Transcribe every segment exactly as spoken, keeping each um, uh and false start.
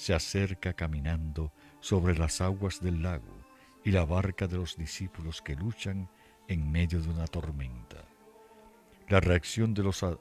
se acerca caminando sobre las aguas del lago y la barca de los discípulos que luchan en medio de una tormenta. La reacción de los, a-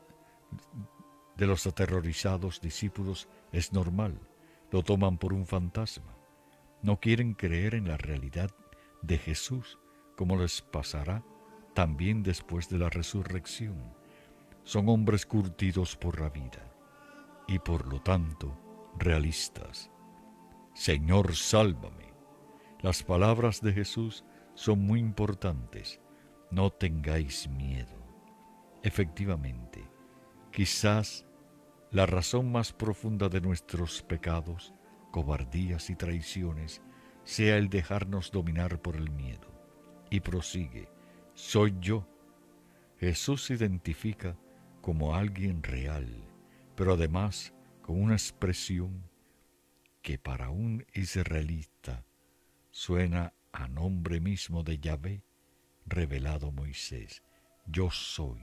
de los aterrorizados discípulos es normal, lo toman por un fantasma. No quieren creer en la realidad de Jesús, como les pasará también después de la resurrección. Son hombres curtidos por la vida y por lo tanto realistas. Señor, sálvame. Las palabras de Jesús son muy importantes. No tengáis miedo. Efectivamente, quizás la razón más profunda de nuestros pecados, cobardías y traiciones sea el dejarnos dominar por el miedo. Y prosigue, soy yo. Jesús se identifica como alguien real, pero además con una expresión que para un israelita suena a nombre mismo de Yahvé revelado a Moisés. Yo soy.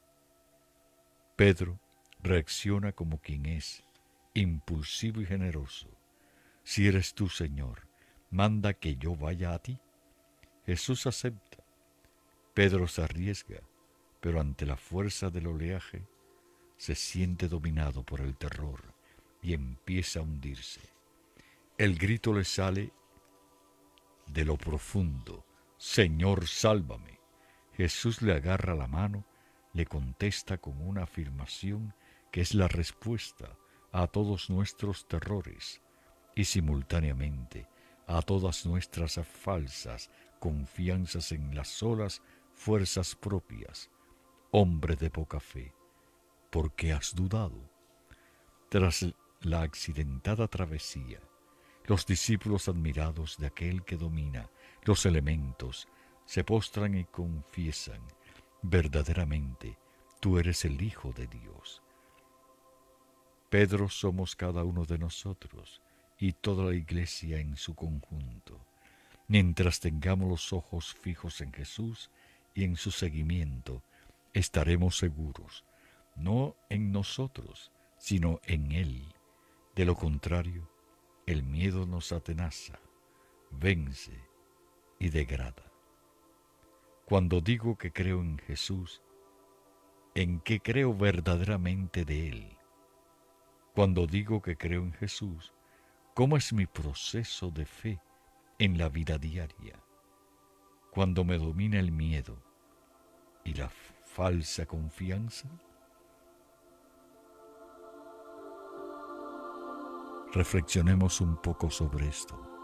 Pedro reacciona como quien es, impulsivo y generoso. Si eres tú, Señor, manda que yo vaya a ti. Jesús acepta. Pedro se arriesga, pero ante la fuerza del oleaje se siente dominado por el terror y empieza a hundirse. El grito le sale de lo profundo: Señor, sálvame. Jesús le agarra la mano, le contesta con una afirmación que es la respuesta a todos nuestros terrores y simultáneamente a todas nuestras falsas confianzas en las solas fuerzas propias. Hombre de poca fe, ¿por qué has dudado? Tras la accidentada travesía, los discípulos admirados de aquel que domina los elementos se postran y confiesan: verdaderamente, tú eres el Hijo de Dios. Pedro somos cada uno de nosotros y toda la Iglesia en su conjunto. Mientras tengamos los ojos fijos en Jesús y en su seguimiento, estaremos seguros, no en nosotros, sino en Él. De lo contrario, el miedo nos atenaza, vence y degrada. Cuando digo que creo en Jesús, ¿en qué creo verdaderamente de Él? Cuando digo que creo en Jesús, ¿cómo es mi proceso de fe en la vida diaria? Cuando me domina el miedo y la falsa confianza. Reflexionemos un poco sobre esto.